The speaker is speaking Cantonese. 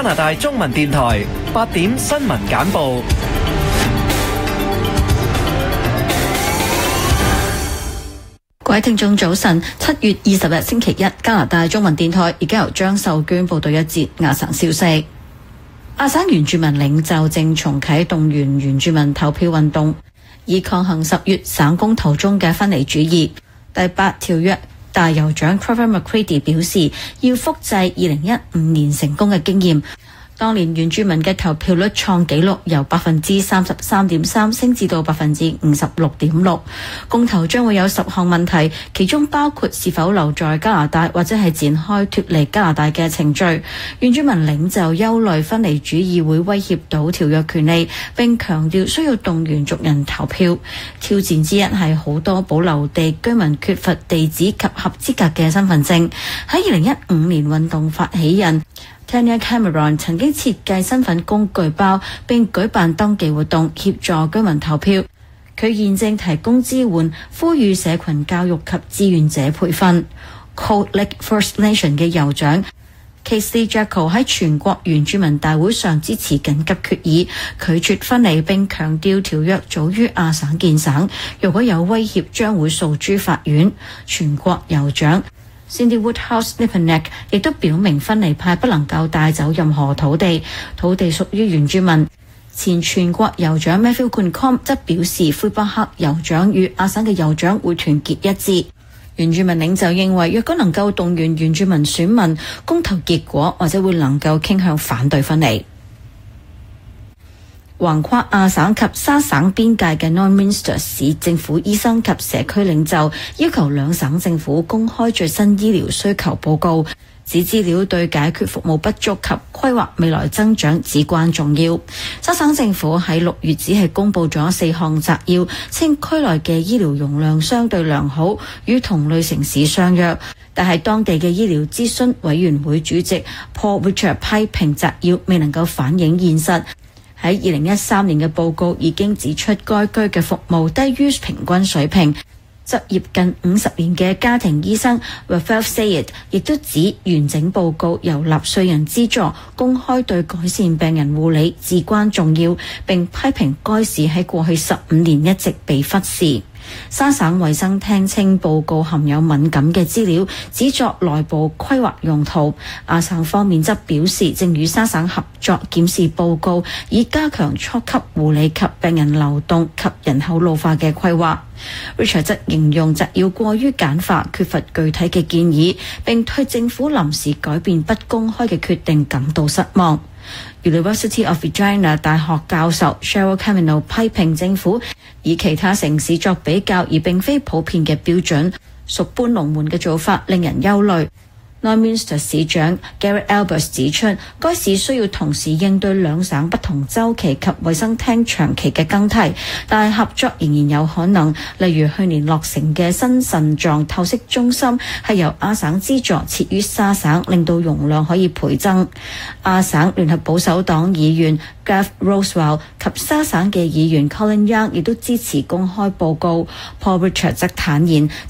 拿大中文電台8點新聞簡報。 各位聽眾早晨，7月20日星期一，加拿大中文電台而家由張秀娟報道一節亞省消息。亞省原住民領袖正重啟動員原住民投票運動，以抗衡10月省公投中嘅分離主義。第8條約大酋長 Trevor McCready 表示，要複製2015年成功嘅經驗。當年原住民嘅投票率創紀錄，由 33.3% 升至到 56.6%。公投將會有10項問題，其中包括是否留在加拿大或者係展開脫離加拿大嘅程序。原住民領袖憂慮分離主義會威脅到條約權利，並強調需要動員族人投票。挑戰之一係好多保留地居民缺乏地址及合資格嘅身份證。喺2015年運動發起人Tanya Cameron 曾經設計身份工具包並舉辦登記活動，協助居民投票。佢現正提供支援，呼籲社群教育及志願者培訓。Cold Lake First Nation 嘅酋長 Casey Jackal 喺全國原住民大會上支持緊急決議，拒絕分離，並強調條約早於亞省建省，如果有威脅將會訴諸法院。全國酋長Cindy Woodhouse-Lippanek 亦都表明分離派不能夠帶走任何土地，土地屬於原住民。前全國酋長 Matthew Kuncombe 則表示，魁北克酋長與亞省嘅酋長會團結一致。原住民領袖認為，若果能夠動員原住民選民，公投結果或者會能夠傾向反對分離。橫跨亞省及沙省邊界嘅 Lloydminster 市政府醫生及社區領袖要求兩省政府公開最新醫療需求報告，指資料對解決服務不足及規劃未來增長至關重要。沙省政府喺6月只係公布咗4項摘要，稱區內嘅醫療容量相對良好，與同類城市相若。但係當地嘅醫療諮詢委員會主席 Paul Richard 批評摘要未能夠反映現實。喺2013年嘅報告已經指出，該區嘅服務低於平均水平。執業近50年嘅家庭醫生 Rafael Sayed 亦都指，完整報告由納稅人資助，公開對改善病人護理至關重要，並批評該市喺過去15年一直被忽視。沙省衛生廳稱報告含有敏感嘅資料，只作內部規劃用途。亞省方面則表示，正與沙省合作檢視報告，以加強初級護理及病人流動及人口老化嘅規劃。Richard 則形容摘要過於簡化，缺乏具體嘅建議，並對政府臨時改變不公開嘅決定感到失望。University of Regina 大學教授 Cheryl Camino 批評政府以其他城市作比較，而並非普遍嘅標準，屬搬龍門嘅做法，令人憂慮。Lloydminster 市長 Garrett Alberts 指出，該市需要同時應對兩省不同週期及衛生廳長期嘅更替，但係合作仍然有可能。例如去年落成嘅新腎臟透析中心係由亞省資助設於沙省，令到容量可以倍增。亞省聯合保守黨議員 Gav Roswell 及沙省嘅議員 Colin Young 亦都支持公開報告。Paul Richard 則坦言，